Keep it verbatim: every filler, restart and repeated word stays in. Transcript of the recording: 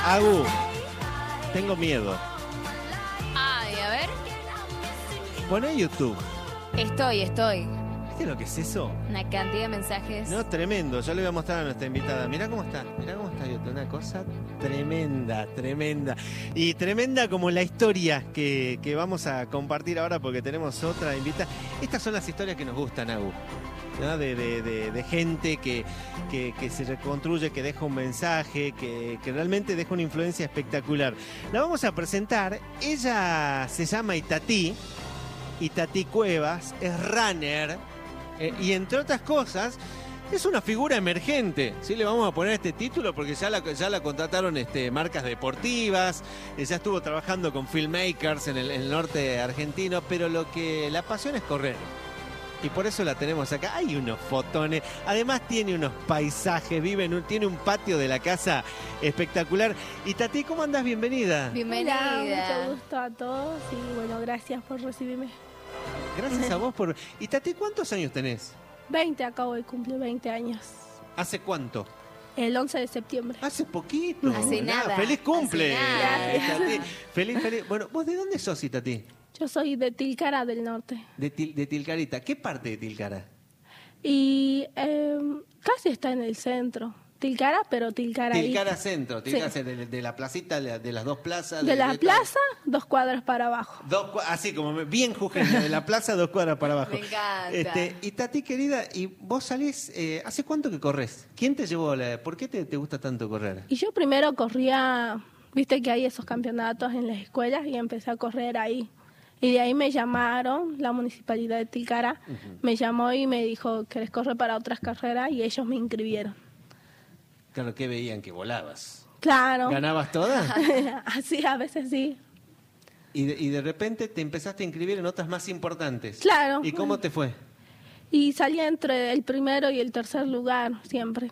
Agu, tengo miedo. Ay, a ver. Poné YouTube. Estoy, estoy. ¿Viste lo que es eso? Una cantidad de mensajes. No, tremendo. Ya le voy a mostrar a nuestra invitada. Mirá cómo está. Mirá cómo está YouTube. Una cosa tremenda, tremenda. Y tremenda como la historia que, que vamos a compartir ahora porque tenemos otra invitada. Estas son las historias que nos gustan, Agu. ¿No? De, de, de, de gente que, que, que se reconstruye, que deja un mensaje, que, que realmente deja una influencia espectacular. La vamos a presentar. Ella se llama Itatí. Itatí Cuevas. Es runner. Eh, y entre otras cosas, es una figura emergente. ¿Sí? Le vamos a poner este título porque ya la, ya la contrataron este, marcas deportivas, eh, ya estuvo trabajando con filmmakers en el, en el norte argentino, pero lo que la apasiona es correr. Y por eso la tenemos acá. Hay unos fotones, además tiene unos paisajes, vive en un, tiene un patio de la casa espectacular. Y Tati, ¿cómo andás? Bienvenida. Bienvenida. Hola, mucho gusto a todos y bueno, gracias por recibirme. Gracias a vos por... Y Tati, ¿cuántos años tenés? veinte, acabo de cumplir veinte años. ¿Hace cuánto? El once de septiembre. Hace poquito. Hace nada. Feliz cumple. Hace nada. Itati. Feliz, feliz. Bueno, ¿vos de dónde sos, Itatí? Yo soy de Tilcara del Norte. De, Til- de Tilcarita. ¿Qué parte de Tilcara? Y eh, casi está en el centro. Tilcara, pero Tilcara ahí. Tilcara Centro. Tilcara Sí. Centro, de, de la placita, de, de las dos plazas. De la de- plaza, dos cuadras para abajo. Dos, cua- así como me- bien jujeña, de la plaza dos cuadras para abajo. Me encanta. Este, y Tati, querida, ¿y vos salís, eh, hace cuánto que corres? ¿Quién te llevó a la, por qué te, te gusta tanto correr? Y yo primero corría, viste que hay esos campeonatos en las escuelas y empecé a correr ahí. Y de ahí me llamaron, la municipalidad de Tilcara, uh-huh. me llamó y me dijo, ¿querés correr para otras carreras? Y ellos me inscribieron. Claro, que veían que volabas. Claro. ¿Ganabas todas? Así, a veces sí. Y de, y de repente te empezaste a inscribir en otras más importantes. Claro. ¿Y cómo te fue? Y salía entre el primero y el tercer lugar, siempre.